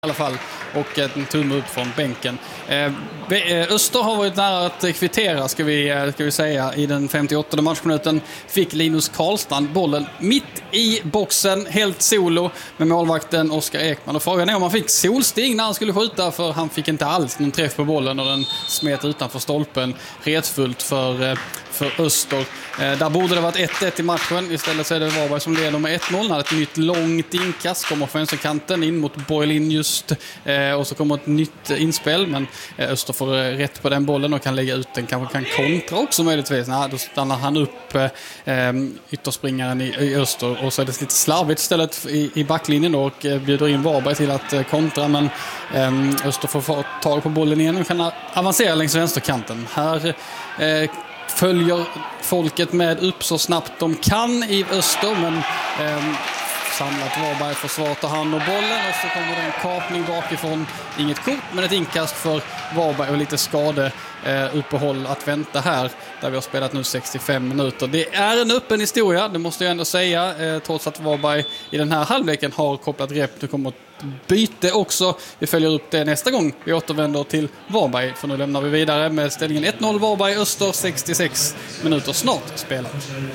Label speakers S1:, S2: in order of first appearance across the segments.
S1: I alla fall, och en tumme upp från bänken. Öster har varit nära att kvittera, ska vi säga. I den 58:e matchminuten fick Linus Karlstrand bollen mitt i boxen, helt solo med målvakten Oskar Ekman. Och frågan är om han fick solsting när han skulle skjuta, för han fick inte alls någon träff på bollen och den smet utanför stolpen. Retfullt för Öster. Där borde det varit 1-1 i matchen. Istället så är det Varberg som leder med 1-0. Ett nytt långt inkast kommer från vänsterkanten in mot Borgelin just. Och så kommer ett nytt inspel, men Öster får rätt på den bollen och kan lägga ut den. Kanske kan kontra också möjligtvis. Då stannar han upp ytterspringaren i Öster, och så är det lite slarvigt istället i backlinjen då, och bjuder in Varberg till att kontra, men Öster får få tag på bollen igen och kan avancera längs vänsterkanten. Här följer folket med upp så snabbt de kan i Öster, men samlat Varberg får svårt att hand om bollen, och så kommer det en kapning bakifrån. Inget kort, men ett inkast för Varberg och lite skadeuppehåll att vänta här, där vi har spelat nu 65 minuter. Det är en öppen historia, det måste jag ändå säga, trots att Varberg i den här halvleken har kopplat rep. Det kommer ett byte också. Vi följer upp det nästa gång vi återvänder till Varberg, för nu lämnar vi vidare med ställningen 1-0 Varberg Öster, 66 minuter snart spelat.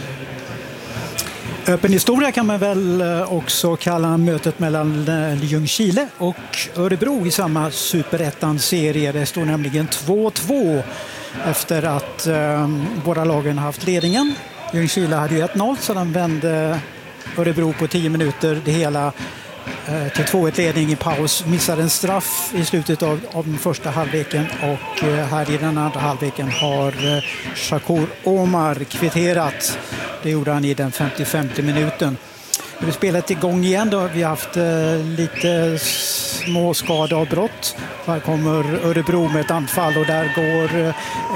S2: Öppen historia kan man väl också kalla mötet mellan Ljungskile och Örebro i samma Superettan-serie. Det står nämligen 2-2 efter att båda lagen haft ledningen. Ljungskile hade ju 1-0, så de vände Örebro på 10 minuter det hela till 2-1-ledning i paus. Missade en straff i slutet av den första halvleken, och här i den andra halvleken har Shakur Omar kvitterat. Det gjorde han i den 55:e minuten. Nu är spelet igång igen då. Vi har haft lite små skadeavbrott. Här kommer Örebro med ett anfall, och där går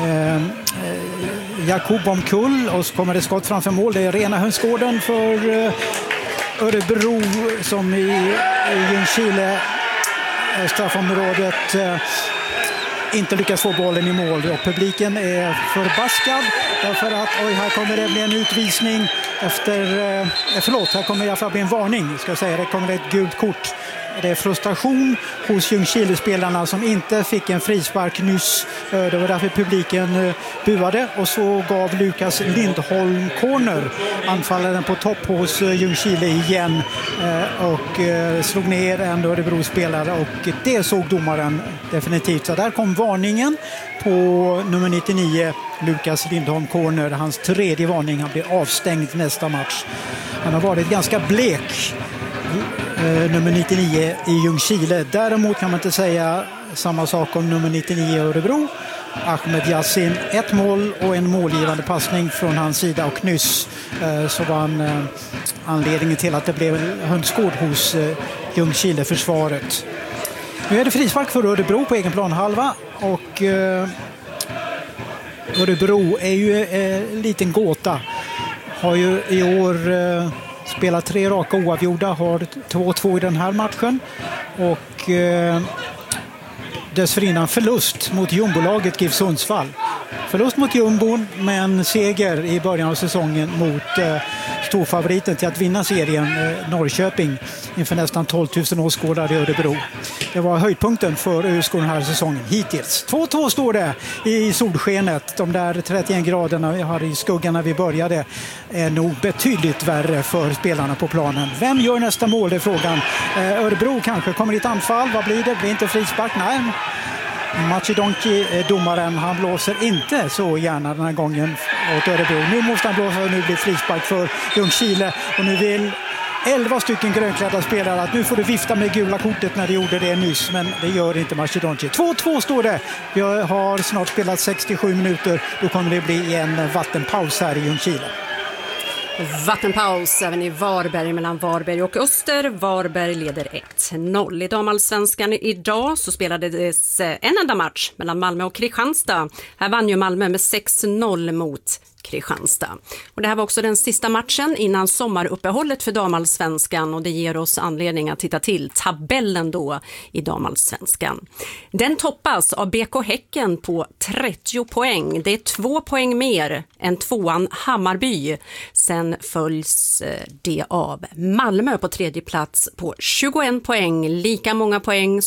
S2: Jakob omkull, och så kommer det skott framför mål. Det är rena hönsgården för Örebro, som i Ljungskile straffområdet inte lyckas få bollen i mål, och publiken är förbaskad därför att här kommer det bli en utvisning här kommer i alla fall bli en varning, ska jag säga. Det kommer ett gult kort. Det är frustration hos Ljungskile-spelarna som inte fick en frispark nyss. Det var därför publiken buade, och så gav Lukas Lindholm corner. Anfallaren på topp hos Ljungskile igen, och slog ner en Örebro-spelare, och det såg domaren definitivt. Så där kom varningen på nummer 99, Lukas Lindholm corner. Hans tredje varning, han blir avstängd nästa match. Han har varit ganska blek, nummer 99 i Ljungskile. Däremot kan man inte säga samma sak om nummer 99 i Örebro. Ahmed Yassin, 1 mål och en målgivande passning från hans sida, och nyss så var han anledningen till att det blev hönsgård hos Ljungskile-försvaret. Nu är det frispark för Örebro på egen planhalva, och Örebro är ju en liten gåta. Har ju i år spelat 3 raka oavgjorda, har 2-2 i den här matchen, och dessförinnan förlust mot jumbolaget GIF Sundsvall. Förlust mot jumbon, men seger i början av säsongen mot storfavoriten till att vinna serien, Norrköping, inför nästan 12 000 åskådare i Örebro. Det var höjdpunkten för ÖSK den här säsongen hittills. 2-2 står det i solskenet. De där 31 graderna vi hade i skuggan när vi började är nog betydligt värre för spelarna på planen. Vem gör nästa mål, det är frågan. Örebro kanske kommer i ett anfall. Vad blir det? Blir inte frispark? Nej. Macedonci, domaren, han blåser inte så gärna den här gången åt Örebro. Nu måste han blåsa, och nu blir frispark för Ljungskile, och nu vill 11 stycken grönklädda spelare att nu får du vifta med gula kortet när du gjorde det nyss, men det gör inte Macedonci. 2-2 står det. Vi har snart spelat 67 minuter. Då kommer det bli en vattenpaus här i Ljungskile.
S3: Vattenpaus även i Varberg mellan Varberg och Öster. Varberg leder 1-0. I damallsvenskan idag så spelades en enda match mellan Malmö och Kristianstad. Här vann ju Malmö med 6-0 mot Kristianstad. Och det här var också den sista matchen innan sommaruppehållet för damallsvenskan, och det ger oss anledning att titta till tabellen då i damallsvenskan. Den toppas av BK Häcken på 30 poäng. Det är 2 poäng mer än tvåan Hammarby. Sen följs det av Malmö på tredje plats på 21 poäng. Lika många poäng